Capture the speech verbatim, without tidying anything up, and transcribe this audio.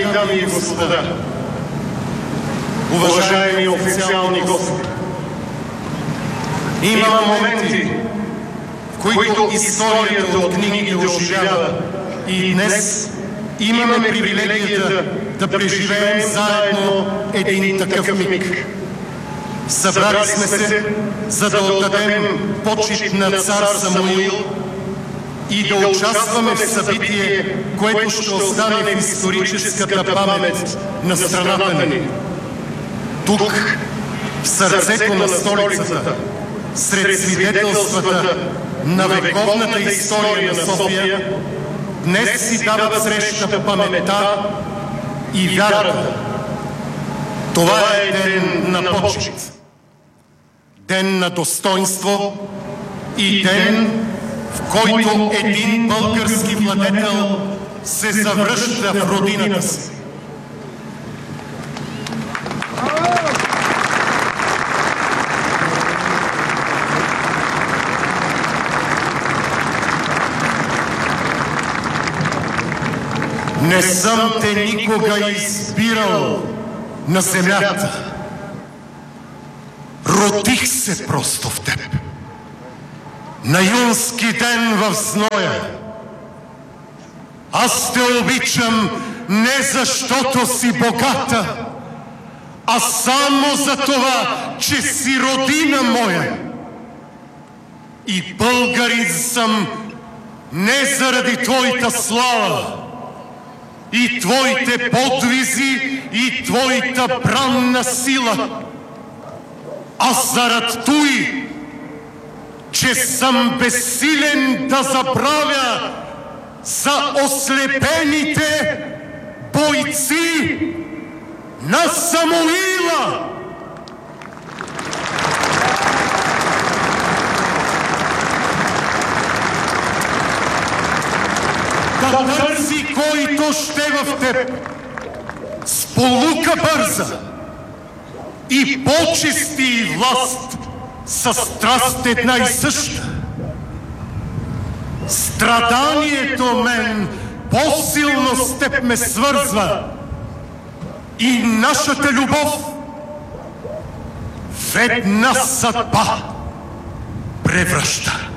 Уважаеми дами и господа, уважаеми официални гости, има моменти, в които историята от книгите оживява и днес имаме привилегията да преживеем заедно един такъв миг. Събрали сме се, за да отдадем почит на цар Самуил и да участваме в събитие, което ще остане в историческата памет на страната ни. Тук, в сърцето на столицата, сред свидетелствата на вековната история на София, днес си дават среща паметта и вярата. Това е ден на почит, ден на достоинство и ден, в който един български владетел се завръща в родината си. Не съм те никога избирал на земята. Родих се просто в теб. На юнски ден в зноя. Аз те обичам не защото си богата, а само за това, че си родина моя. И българин съм не заради твоята слава, и твоите подвизи, и твоята бранна сила, а зарад той, че съм безсилен да забравя за ослепените бойци на Самуила. Да търси който ще в теб с полука бърза и почести и власт със страст една и съща. Страданието мен по-силно с теб ме свързва и нашата любов в една съдба превръща.